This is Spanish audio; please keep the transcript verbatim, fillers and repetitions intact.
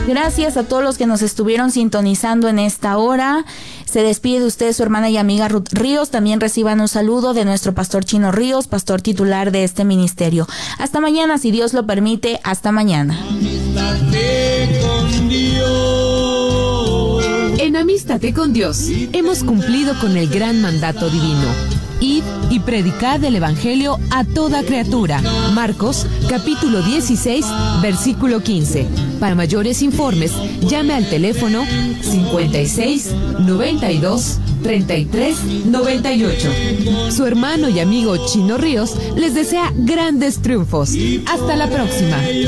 Gracias a todos los que nos estuvieron sintonizando en esta hora. Se despide de usted su hermana y amiga Ruth Ríos. También reciban un saludo de nuestro pastor Chino Ríos, pastor titular de este ministerio. Hasta mañana, si Dios lo permite. Hasta mañana. En Amístate con Dios hemos cumplido con el gran mandato divino. Id y predicad el Evangelio a toda criatura. Marcos, capítulo dieciséis, versículo quince. Para mayores informes, llame al teléfono cincuenta y seis, noventa y dos, treinta y tres, noventa y ocho. Su hermano y amigo Chino Ríos les desea grandes triunfos. Hasta la próxima.